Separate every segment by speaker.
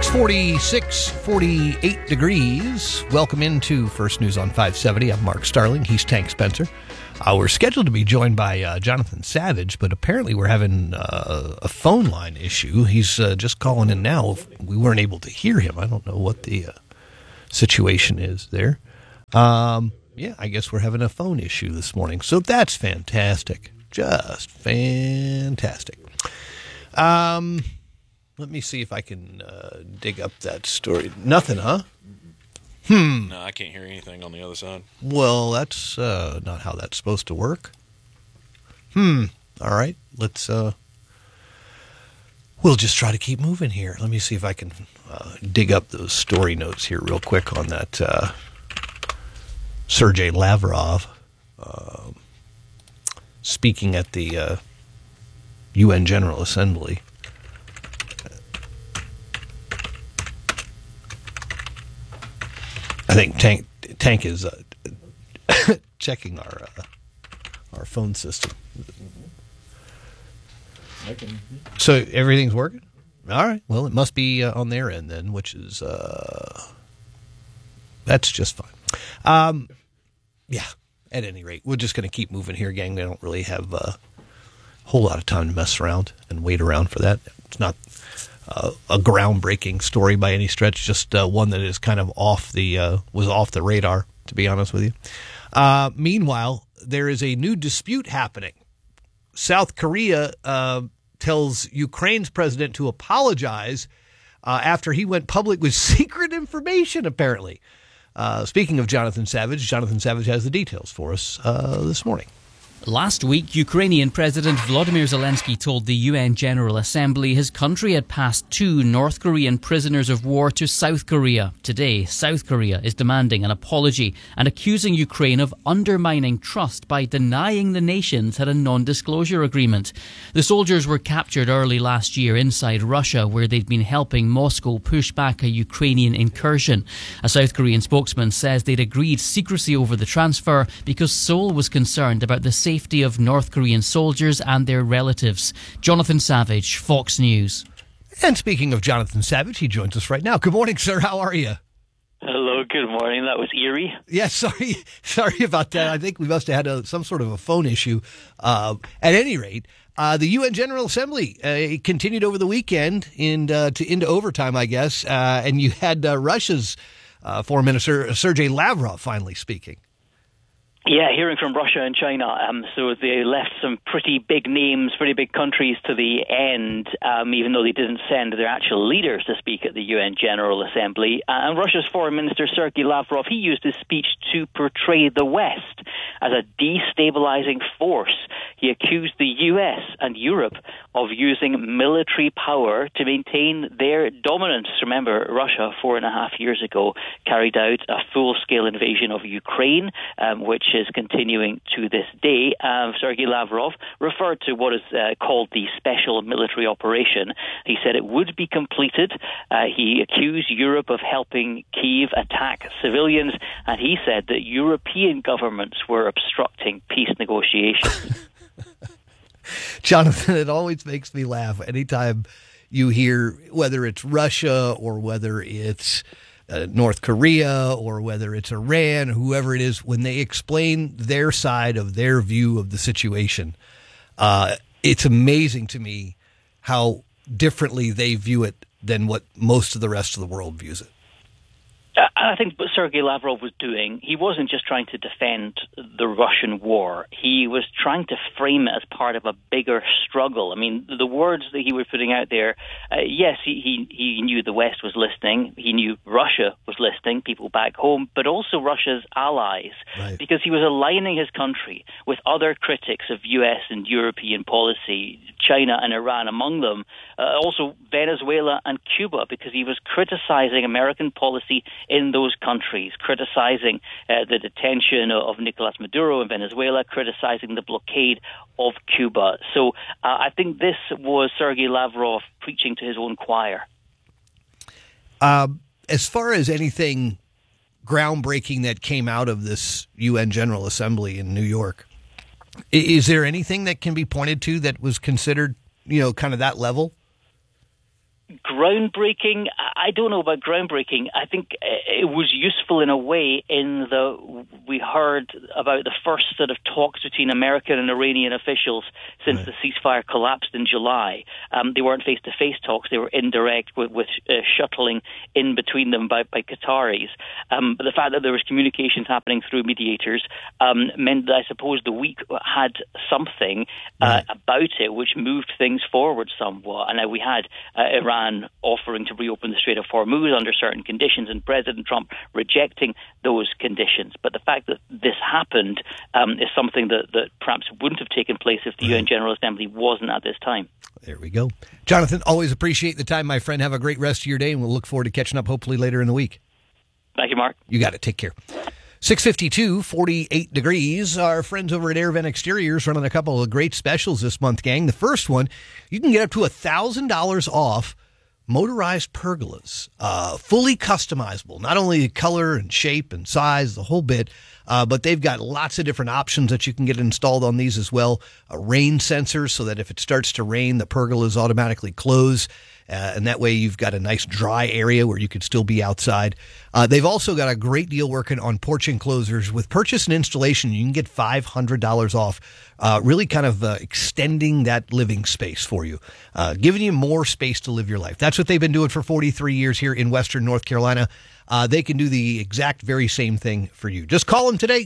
Speaker 1: 46, 48 degrees. Welcome into First News on 570. I'm Mark Starling. He's Tank Spencer. We're scheduled to be joined by Jonathan Savage, but apparently we're having a phone line issue. He's just calling in now. We weren't able to hear him. I don't know what the situation is there. Yeah, I guess we're having a phone issue this morning. So that's fantastic. Just fantastic. Let me see if I can dig up that story. Nothing, huh?
Speaker 2: No, I can't hear anything on the other side.
Speaker 1: Well, that's not how that's supposed to work. All right, let's... We'll just try to keep moving here. Let me see if I can dig up those story notes here real quick on that Sergei Lavrov speaking at the UN General Assembly. I think Tank is checking our phone system. So everything's working? All right. Well, it must be on their end then, which is that's just fine. Yeah. At any rate, we're just going to keep moving here, gang. We don't really have a whole lot of time to mess around and wait around for that. It's not a groundbreaking story by any stretch, just one that is kind of was off the radar, to be honest with you. Meanwhile, there is a new dispute happening. South Korea tells Ukraine's president to apologize after he went public with secret information, apparently. Speaking of Jonathan Savage has the details for us this morning.
Speaker 3: Last week, Ukrainian President Volodymyr Zelensky told the UN General Assembly his country had passed 2 North Korean prisoners of war to South Korea. Today, South Korea is demanding an apology and accusing Ukraine of undermining trust by denying the nations had a non-disclosure agreement. The soldiers were captured early last year inside Russia, where they'd been helping Moscow push back a Ukrainian incursion. A South Korean spokesman says they'd agreed secrecy over the transfer because Seoul was concerned about the safety of North Korean soldiers and their relatives. Jonathan Savage, Fox News.
Speaker 1: And speaking of Jonathan Savage, he joins us right now. Good morning, sir. How are you?
Speaker 4: Hello, good morning. That was eerie.
Speaker 1: Yeah, sorry about that. I think we must have had some sort of a phone issue. At any rate, the UN General Assembly continued over the weekend into overtime, I guess, and you had Russia's Foreign Minister Sergei Lavrov finally speaking.
Speaker 4: Yeah, hearing from Russia and China. So they left some pretty big names, pretty big countries to the end, even though they didn't send their actual leaders to speak at the UN General Assembly. And Russia's Foreign Minister Sergei Lavrov, he used his speech to portray the West as a destabilizing force. He accused the US and Europe of using military power to maintain their dominance. Remember, Russia 4.5 years ago carried out a full-scale invasion of Ukraine, which is continuing to this day. Sergei Lavrov referred to what is called the special military operation. He said it would be completed. He accused Europe of helping Kyiv attack civilians, and he said that European governments were obstructing peace negotiations.
Speaker 1: Jonathan, it always makes me laugh anytime you hear, whether it's Russia or whether it's North Korea or whether it's Iran, whoever it is, when they explain their side of their view of the situation, it's amazing to me how differently they view it than what most of the rest of the world views it.
Speaker 4: I think what Sergei Lavrov was doing, he wasn't just trying to defend the Russian war. He was trying to frame it as part of a bigger struggle. I mean, the words that he was putting out there, yes, he knew the West was listening. He knew Russia was listening, people back home, but also Russia's allies, right? Because he was aligning his country with other critics of U.S. and European policy, China and Iran among them, also Venezuela and Cuba, because he was criticizing American policy in those countries, criticizing the detention of Nicolas Maduro in Venezuela, criticizing the blockade of Cuba. So I think this was Sergei Lavrov preaching to his own choir.
Speaker 1: As far as anything groundbreaking that came out of this UN General Assembly in New York, is there anything that can be pointed to that was considered, kind of that level?
Speaker 4: groundbreaking? I don't know about groundbreaking. I think it was useful in a way in that we heard about the first sort of talks between American and Iranian officials since the ceasefire collapsed in July. They weren't face-to-face talks. They were indirect with shuttling in between them by Qataris. But the fact that there was communications happening through mediators meant that I suppose the week had something about it which moved things forward somewhat. And we had Iran offering to reopen the Strait of Hormuz under certain conditions and President Trump rejecting those conditions. But the fact that this happened is something that perhaps wouldn't have taken place if the UN General Assembly wasn't at this time.
Speaker 1: There we go. Jonathan, always appreciate the time, my friend. Have a great rest of your day, and we'll look forward to catching up hopefully later in the week.
Speaker 4: Thank you, Mark.
Speaker 1: You got it. Take care. 6:52, 48 degrees. Our friends over at AirVent Exteriors running a couple of great specials this month, gang. The first one, you can get up to $1,000 off motorized pergolas, fully customizable, not only color and shape and size, the whole bit, but they've got lots of different options that you can get installed on these as well. Rain sensors so that if it starts to rain, the pergolas automatically close. And that way you've got a nice dry area where you could still be outside. They've also got a great deal working on porch enclosures. With purchase and installation, you can get $500 off, really kind of extending that living space for you, giving you more space to live your life. That's what they've been doing for 43 years here in Western North Carolina. They can do the exact very same thing for you. Just call them today,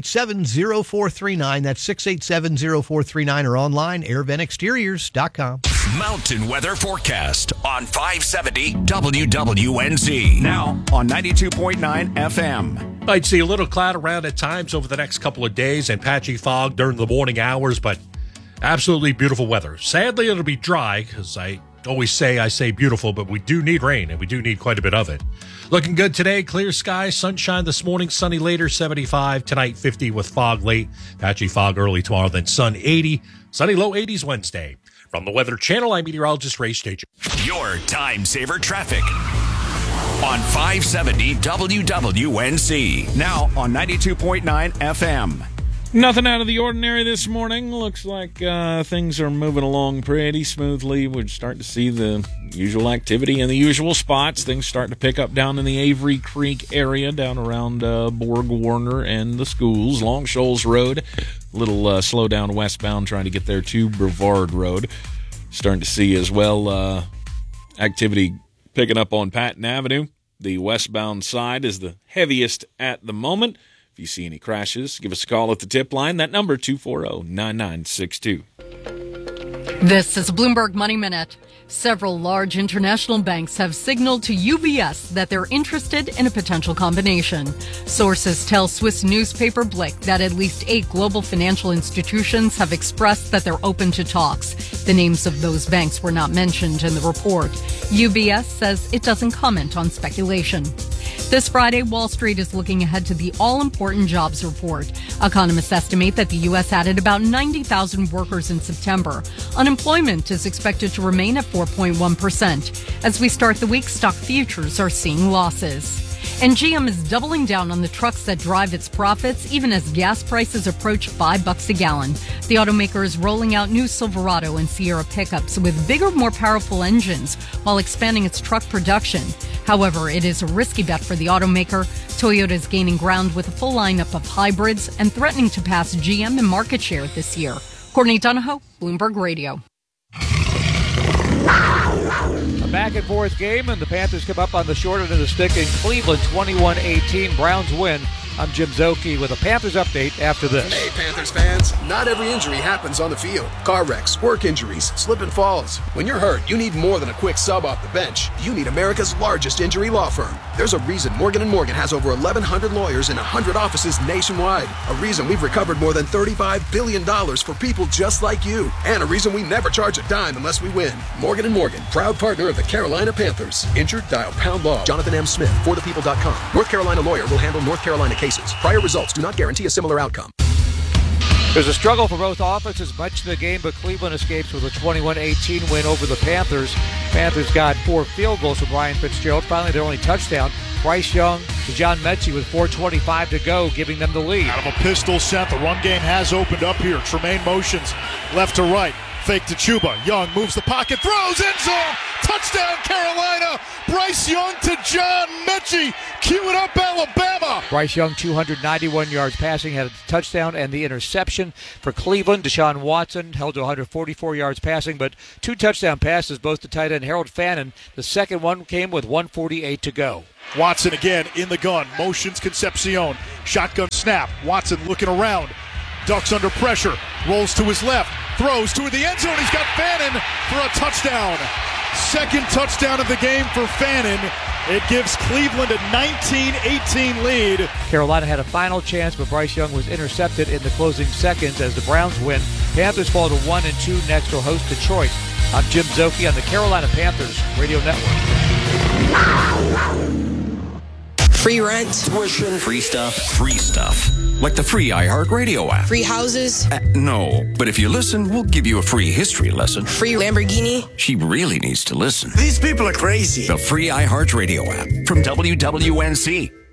Speaker 1: 687-0439. That's 687-0439 or online, airventexteriors.com.
Speaker 5: Mountain weather forecast on 570 WWNZ. Now on 92.9 FM.
Speaker 6: Might see a little cloud around at times over the next couple of days and patchy fog during the morning hours, but absolutely beautiful weather. Sadly, it'll be dry because I say beautiful, but we do need rain, and we do need quite a bit of it. Looking good today, clear skies, sunshine this morning, sunny later, 75. Tonight, 50 with fog late, patchy fog early tomorrow, then sun 80, sunny low 80s Wednesday. From the Weather Channel, I'm meteorologist Ray Station.
Speaker 5: Your time saver traffic on 570 WWNZ. Now on 92.9 FM.
Speaker 2: Nothing out of the ordinary this morning. Looks like things are moving along pretty smoothly. We're starting to see the usual activity in the usual spots. Things starting to pick up down in the Avery Creek area, down around Borg Warner and the schools. Long Shoals Road, a little slow down westbound trying to get there to Brevard Road. Starting to see as well activity picking up on Patton Avenue. The westbound side is the heaviest at the moment. If you see any crashes, give us a call at the tip line. That number, 240-9962.
Speaker 7: This is Bloomberg Money Minute. Several large international banks have signaled to UBS that they're interested in a potential combination. Sources tell Swiss newspaper Blick that at least 8 global financial institutions have expressed that they're open to talks. The names of those banks were not mentioned in the report. UBS says it doesn't comment on speculation. This Friday, Wall Street is looking ahead to the all-important jobs report. Economists estimate that the U.S. added about 90,000 workers in September. Unemployment is expected to remain at 4.1%. As we start the week, stock futures are seeing losses. And GM is doubling down on the trucks that drive its profits, even as gas prices approach $5 a gallon. The automaker is rolling out new Silverado and Sierra pickups with bigger, more powerful engines while expanding its truck production. However, it is a risky bet for the automaker. Toyota is gaining ground with a full lineup of hybrids and threatening to pass GM in market share this year. Courtney Donahoe, Bloomberg Radio.
Speaker 8: A back-and-forth game, and the Panthers come up on the short end of the stick in Cleveland, 21-18. Browns win. I'm Jim Zoke with a Panthers update after this.
Speaker 9: Hey, Panthers fans. Not every injury happens on the field. Car wrecks, work injuries, slip and falls. When you're hurt, you need more than a quick sub off the bench. You need America's largest injury law firm. There's a reason Morgan & Morgan has over 1,100 lawyers in 100 offices nationwide. A reason we've recovered more than $35 billion for people just like you. And a reason we never charge a dime unless we win. Morgan & Morgan, proud partner of the Carolina Panthers. Injured? Dial pound law. Jonathan M. Smith, forthepeople.com. North Carolina lawyer will handle North Carolina cases. Prior results do not guarantee a similar outcome.
Speaker 8: There's a struggle for both offenses much of the game, but Cleveland escapes with a 21-18 win over the Panthers. Panthers got 4 field goals from Ryan Fitzgerald. Finally, their only touchdown. Bryce Young to John Mechie with 4:25 to go, giving them the lead.
Speaker 10: Out of a pistol set, the run game has opened up here. Tremaine motions left to right. Fake to Chuba. Young moves the pocket, throws, end zone. Touchdown, Carolina. Bryce Young to John Mechie. Cue it up, Alabama.
Speaker 8: Bryce Young, 291 yards passing, had a touchdown and the interception. For Cleveland, Deshaun Watson held to 144 yards passing, but 2 touchdown passes, both to tight end Harold Fannin. The second one came with 1:48 to go.
Speaker 10: Watson again in the gun. Motions Concepcion. Shotgun snap. Watson looking around. Ducks under pressure. Rolls to his left. Throws to the end zone. He's got Fannin for a touchdown. Second touchdown of the game for Fannin. It gives Cleveland a 19-18 lead.
Speaker 8: Carolina had a final chance, but Bryce Young was intercepted in the closing seconds as the Browns win. Panthers fall to 1-2. Next will host Detroit. I'm Jim Zoki on the Carolina Panthers Radio Network.
Speaker 11: Free rent.
Speaker 5: Tuition. Free stuff. Free stuff. Like the free iHeartRadio app.
Speaker 11: Free houses.
Speaker 5: No, but if you listen, we'll give you a free history lesson.
Speaker 11: Free Lamborghini.
Speaker 5: She really needs to listen.
Speaker 11: These people are crazy.
Speaker 5: The free iHeartRadio app from WWNC.